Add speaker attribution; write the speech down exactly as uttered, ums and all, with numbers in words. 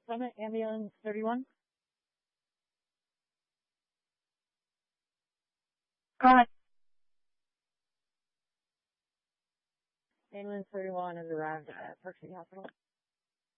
Speaker 1: Summit, ambulance thirty-one.
Speaker 2: Got it.
Speaker 1: Ambulance thirty-one has arrived at Park City Hospital.